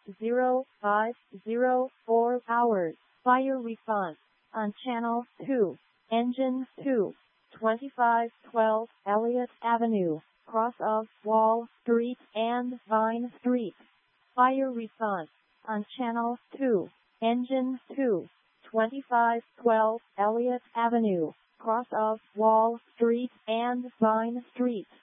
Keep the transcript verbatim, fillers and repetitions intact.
zero five zero four hours. Fire refund on Channel two, Engine two, twenty-five twelve Elliott Avenue, cross of Wall Street and Vine Street. Fire refund on Channel two, Engine two, twenty-five twelve Elliott Avenue, cross of Wall Street and Vine Street.